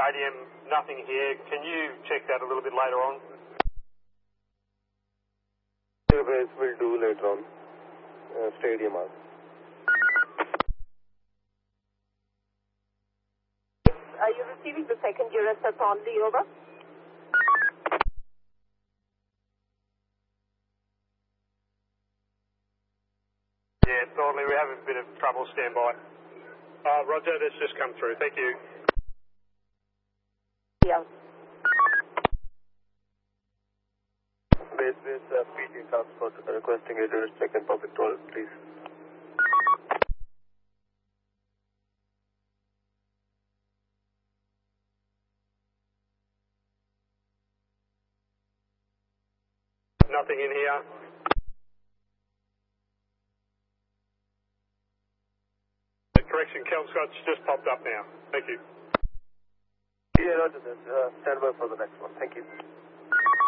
stadium, nothing here. Can you check that a little bit later on? Base will do later on. Stadium hours. Are you receiving the second USS only, over? Yeah, Thornley, we have a bit of trouble. Stand by. Roger, that's just come through. Thank you. Yeah. Base PT transport requesting a tourist check in public toilet, please. Nothing in here. Correction, Kelmscott's just popped up now. Thank you. Yeah, roger that. Stand by for the next one. Thank you.